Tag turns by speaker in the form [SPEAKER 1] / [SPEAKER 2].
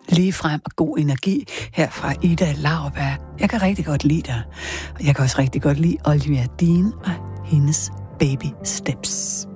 [SPEAKER 1] ligefrem og god energi her fra Ida Lauerberg. Jeg kan rigtig godt lide dig, og jeg kan også rigtig godt lide Olivia Dean og hendes Baby Steps.